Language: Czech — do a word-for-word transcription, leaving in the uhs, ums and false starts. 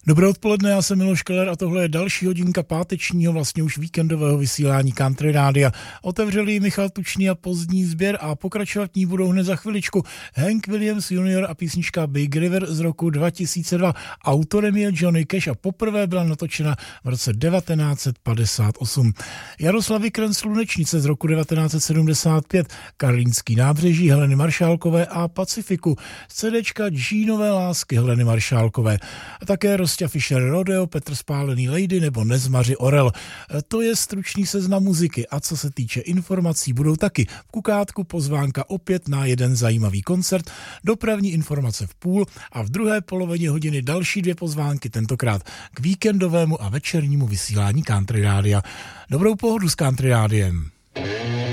Dobré odpoledne, já jsem Miloš Keller a tohle je další hodinka pátečního, vlastně už víkendového vysílání Country Rádia. Otevřeli Michal Tučný a Pozdní sběr a pokračovat ní budou hned za chviličku Hank Williams junior a písnička Big River z roku dva tisíce dva. Autorem je Johnny Cash a poprvé byla natočena v roce devatenáct set padesát osm. Jaroslav Vikren Slunečnice z roku devatenáct set sedmdesát pět, Karlínský nábřeží Heleny Maršálkové a Pacifiku, CDčka Džínové lásky Heleny Maršálkové a také Rostě Fischer Rodeo, Petr Spálený Lady nebo Nezmaři Orel. To je stručný seznam muziky a co se týče informací, budou taky v Kukátku pozvánka opět na jeden zajímavý koncert, dopravní informace v půl a v druhé polovině hodiny další dvě pozvánky, tentokrát k víkendovému a večernímu vysílání Country Rádia. Dobrou pohodu s Country Rádiem.